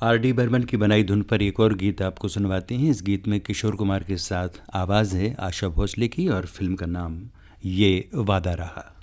R D Burman की बनाई धुन पर एक और गीत आपको सुनवाते हैं। इस गीत में किशोर कुमार के साथ आवाज़ है आशा भोसले की और फिल्म का नाम ये वादा रहा।